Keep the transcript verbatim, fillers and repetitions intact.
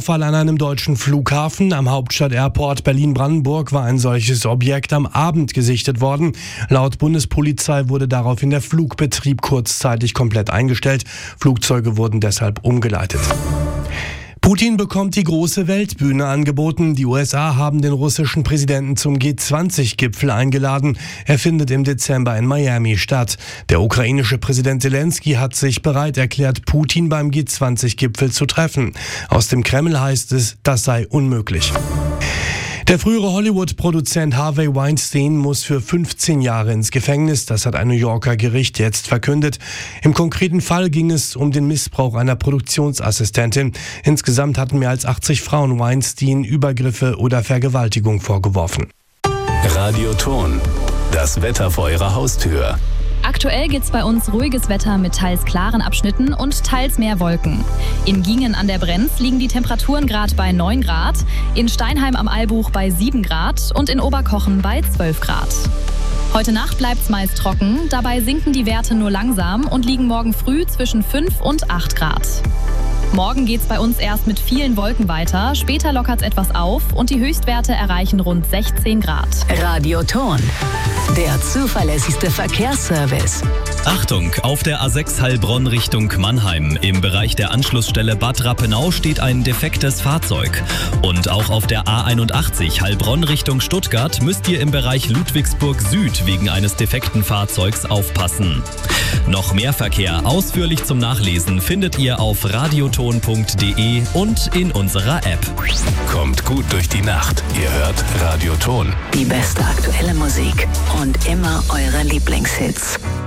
Fall an einem deutschen Flughafen. Am Hauptstadt-Airport Berlin-Brandenburg war ein solches Objekt am Abend gesichtet worden. Laut Bundespolizei wurde daraufhin der Flugbetrieb kurzzeitig komplett eingestellt. Flugzeuge wurden deshalb umgeleitet. Putin bekommt die große Weltbühne angeboten. Die U S A haben den russischen Präsidenten zum G zwanzig Gipfel eingeladen. Er findet im Dezember in Miami statt. Der ukrainische Präsident Zelensky hat sich bereit erklärt, Putin beim G zwanzig Gipfel zu treffen. Aus dem Kreml heißt es, das sei unmöglich. Der frühere Hollywood-Produzent Harvey Weinstein muss für fünfzehn Jahre ins Gefängnis. Das hat ein New Yorker Gericht jetzt verkündet. Im konkreten Fall ging es um den Missbrauch einer Produktionsassistentin. Insgesamt hatten mehr als achtzig Frauen Weinstein Übergriffe oder Vergewaltigung vorgeworfen. Radioton, das Wetter vor Ihrer Haustür. Aktuell gibt's bei uns ruhiges Wetter mit teils klaren Abschnitten und teils mehr Wolken. In Gingen an der Brenz liegen die Temperaturen gerade bei neun Grad, in Steinheim am Albuch bei sieben Grad und in Oberkochen bei zwölf Grad. Heute Nacht bleibt's meist trocken, dabei sinken die Werte nur langsam und liegen morgen früh zwischen fünf und acht Grad. Morgen geht's bei uns erst mit vielen Wolken weiter, später lockert's etwas auf und die Höchstwerte erreichen rund sechzehn Grad. Radioton, der zuverlässigste Verkehrsservice. Achtung, auf der A sechs Heilbronn Richtung Mannheim. Im Bereich der Anschlussstelle Bad Rappenau steht ein defektes Fahrzeug. Und auch auf der A einundachtzig Heilbronn Richtung Stuttgart müsst ihr im Bereich Ludwigsburg Süd wegen eines defekten Fahrzeugs aufpassen. Noch mehr Verkehr ausführlich zum Nachlesen findet ihr auf radioton punkt de und in unserer App. Kommt gut durch die Nacht. Ihr hört Radioton. Die beste aktuelle Musik und immer eure Lieblingshits.